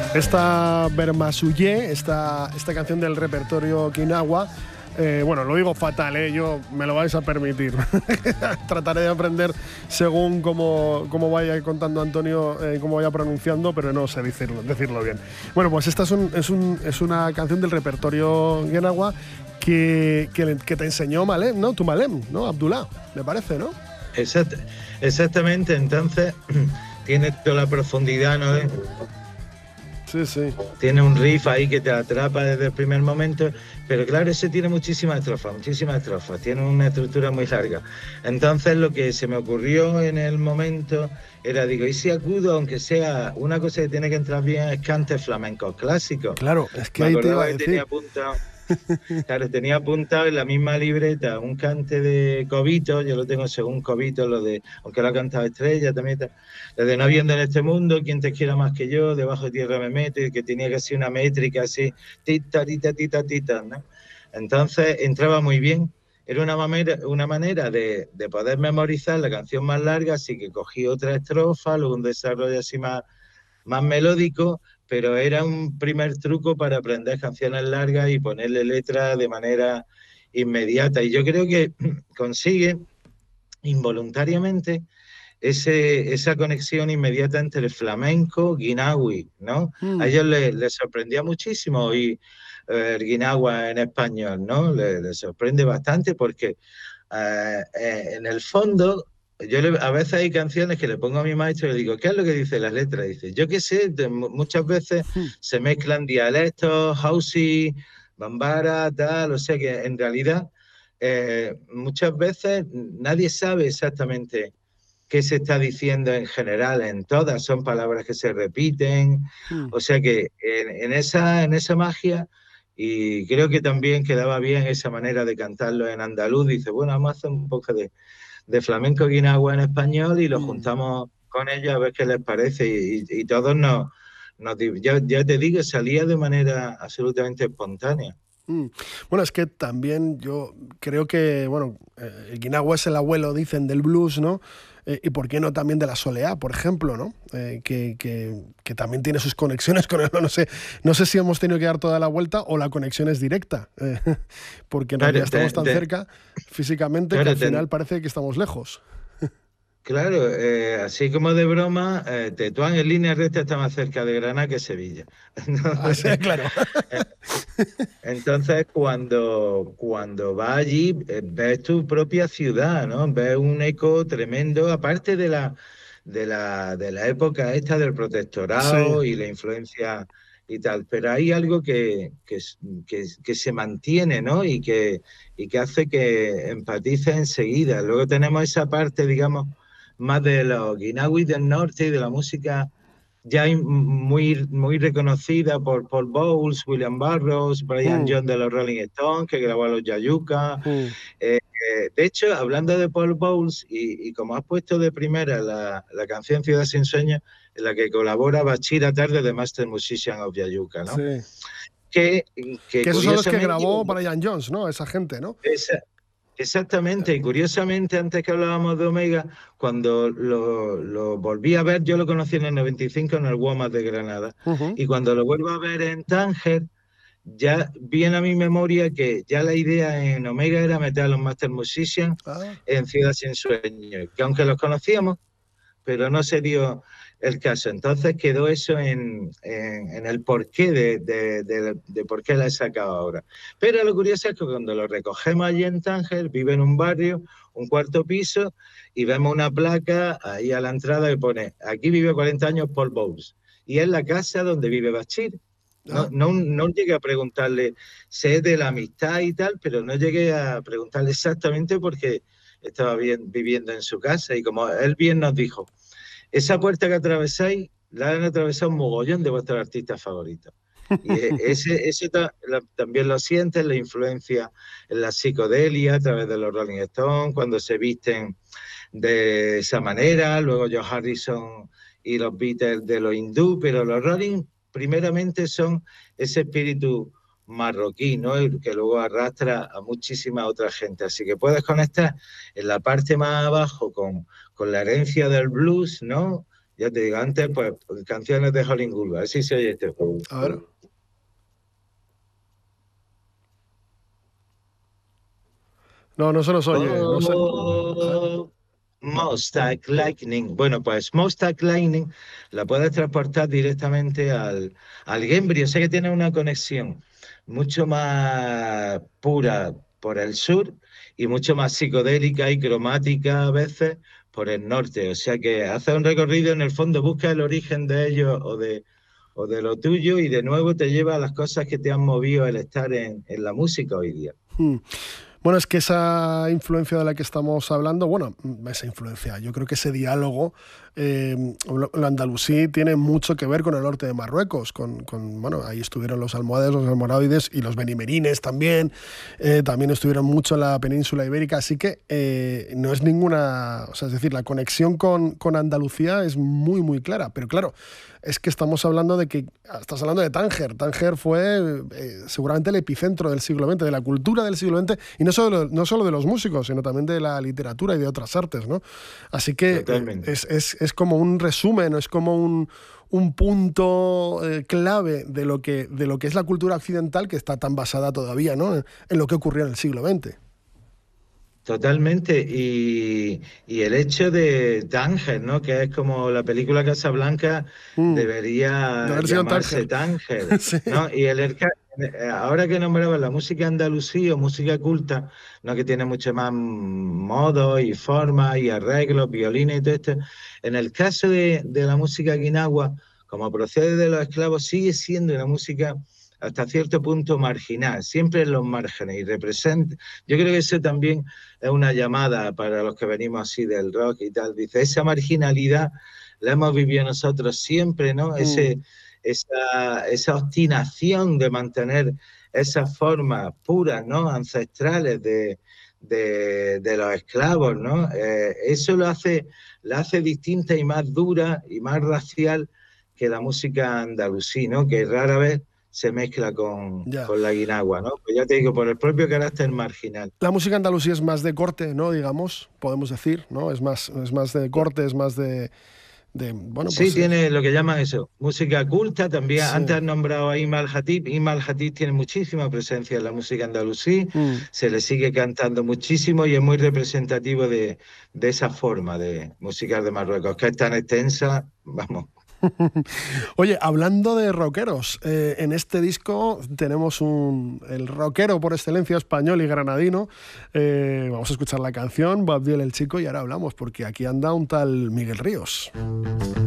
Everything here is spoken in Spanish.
Esta Vermasuye, esta canción del repertorio Okinawa, bueno, lo digo fatal, yo me lo vais a permitir. Trataré de aprender según cómo vaya contando Antonio, cómo vaya pronunciando, pero no sé decirlo bien. Bueno, pues esta es una canción del repertorio Okinawa que te enseñó Malem, ¿no? Tu Malem, ¿no? Abdullah, me parece, ¿no? Exactamente, entonces tiene toda la profundidad, ¿no? Sí, sí. Tiene un riff ahí que te atrapa desde el primer momento, pero claro, ese tiene muchísimas estrofas, tiene una estructura muy larga. Entonces lo que se me ocurrió en el momento era, digo, ¿y si acudo, aunque sea una cosa que tiene que entrar bien, es cantes flamencos clásicos? Claro, es que Me ahí te iba acordaba a que decir. tenía apuntado. Claro, tenía apuntado en la misma libreta un cante de Cobito, yo lo tengo según Cobito, lo de, aunque lo ha cantado Estrella, también lo de No habiendo en este mundo, quien te quiera más que yo, debajo de tierra me mete, que tenía casi una métrica así, tita, tita, tita, tita, ¿no? Entonces entraba muy bien, era una manera de poder memorizar la canción más larga, así que cogí otra estrofa, luego un desarrollo así más melódico, pero era un primer truco para aprender canciones largas y ponerle letra de manera inmediata. Y yo creo que consigue involuntariamente esa conexión inmediata entre el flamenco y guinawi, ¿no? A ellos les sorprendía muchísimo oír el guinagua en español, ¿no? Les sorprende bastante porque en el fondo, a veces hay canciones que le pongo a mi maestro y le digo, ¿qué es lo que dice la letra? Dice, yo qué sé, muchas veces se mezclan dialectos, housey, bambara, tal, o sea que en realidad muchas veces nadie sabe exactamente qué se está diciendo en general, en todas son palabras que se repiten, o sea que en esa magia, y creo que también quedaba bien esa manera de cantarlo en andaluz, dice, bueno, vamos a hacer un poco de flamenco guinagua en español y lo juntamos con ellos a ver qué les parece, y todos ya te digo, salía de manera absolutamente espontánea. Bueno, es que también yo creo que, bueno, el guinagua es el abuelo, dicen, del blues, ¿no? Y por qué no también de la soleá, por ejemplo, ¿no? Que también tiene sus conexiones con él. No sé si hemos tenido que dar toda la vuelta o la conexión es directa, porque en realidad estamos tan cerca físicamente que al final parece que estamos lejos. Claro, así como de broma, Tetuán en línea recta está más cerca de Granada que Sevilla. Claro. Entonces, cuando vas allí, ves tu propia ciudad, ¿no? Ves un eco tremendo, aparte de la época esta del protectorado Sí. y la influencia y tal. Pero hay algo que se mantiene, ¿no? Y que hace que empatices enseguida. Luego tenemos esa parte, digamos, más de los guinawis del norte y de la música ya muy reconocida por Paul Bowles, William Burroughs, Brian Jones de los Rolling Stones, que grabó a los Yayuca. De hecho, hablando de Paul Bowles, y como has puesto de primera la canción Ciudad sin sueño, en la que colabora Bachira Tarde de Master Musician of Yayuca, ¿no? Sí. Que esos son los que curiosamente grabó Brian Jones, ¿no? Esa gente, ¿no? Exactamente, y curiosamente, antes que hablábamos de Omega, cuando lo volví a ver, yo lo conocí en el 95 en el WOMAD de Granada, y cuando lo vuelvo a ver en Tánger, ya viene a mi memoria que ya la idea en Omega era meter a los Master Musicians en Ciudad sin Sueño, que aunque los conocíamos, pero no se dio el caso. Entonces quedó eso en el porqué de por qué la he sacado ahora. Pero lo curioso es que cuando lo recogemos allí en Tánger, vive en un barrio, un cuarto piso, y vemos una placa ahí a la entrada que pone, aquí vive 40 años Paul Bowles, y es la casa donde vive Bachir. No llegué a preguntarle, sé de la amistad y tal, pero no llegué a preguntarle exactamente porque estaba viviendo en su casa, y como él bien nos dijo, esa puerta que atravesáis la han atravesado un mogollón de vuestros artistas favoritos. Y también lo sientes, la influencia en la psicodelia a través de los Rolling Stones, cuando se visten de esa manera, luego George Harrison y los Beatles de los hindú, pero los Rolling primeramente son ese espíritu marroquí, ¿no? El que luego arrastra a muchísima otra gente. Así que puedes conectar en la parte más abajo con la herencia del blues, ¿no? Ya te digo, antes, pues, canciones de Hollywood, así se oye este juego. A ver. No, no se nos oye. No sé. Oh, Mostak Lightning. Bueno, pues Mostak Lightning la puedes transportar directamente al Gamebryo. Sé que tiene una conexión mucho más pura por el sur y mucho más psicodélica y cromática a veces por el norte. O sea que haces un recorrido, en el fondo busca el origen de ellos o de lo tuyo y de nuevo te lleva a las cosas que te han movido el estar en la música hoy día. Bueno, es que esa influencia de la que estamos hablando, bueno, esa influencia, yo creo que ese diálogo, lo andalusí tiene mucho que ver con el norte de Marruecos, bueno, ahí estuvieron los almohades, los almorávides y los benimerines también, también estuvieron mucho en la península ibérica, así que no es ninguna, o sea, es decir, la conexión con Andalucía es muy, muy clara, pero claro, es que estás hablando de Tánger. Tánger fue seguramente el epicentro del siglo XX, de la cultura del siglo XX, y no solo de los músicos, sino también de la literatura y de otras artes, ¿no? Así que es como un resumen, es como un punto clave de lo que es la cultura occidental, que está tan basada todavía, ¿no?, en lo que ocurrió en el siglo XX. Totalmente, y el hecho de Tánger, ¿no? Que es como la película Casablanca De debería haber sido en llamarse Tánger. Tánger, Sí. ¿no? Y ahora que nombraba la música andalusí o música culta, ¿no? Que tiene mucho más modos y formas y arreglos, violines y todo esto, en el caso de la música guinagua, como procede de los esclavos, sigue siendo una música hasta cierto punto marginal, siempre en los márgenes y representa. Yo creo que eso también es una llamada para los que venimos así del rock y tal. Dice, esa marginalidad la hemos vivido nosotros siempre, ¿no? Esa obstinación de mantener esas formas puras, ¿no? Ancestrales de los esclavos, ¿no? Eso la hace distinta y más dura y más racial que la música andalusí, ¿no? Que rara vez se mezcla con la guinagua, ¿no? Pues ya te digo, por el propio carácter marginal. La música andalusí es más de corte, ¿no? Digamos, podemos decir, ¿no? Es más de corte, es más de bueno, sí, pues tiene lo que llaman eso, música culta también. sí. Antes has nombrado a Ima Al-Hatib. Ima Al-Hatib tiene muchísima presencia en la música andalusí, se le sigue cantando muchísimo y es muy representativo de esa forma de musical de Marruecos, que es tan extensa, vamos. Oye, hablando de rockeros, en este disco tenemos el rockero por excelencia español y granadino. Vamos a escuchar la canción Bob Dylan el Chico y ahora hablamos, porque aquí anda un tal Miguel Ríos.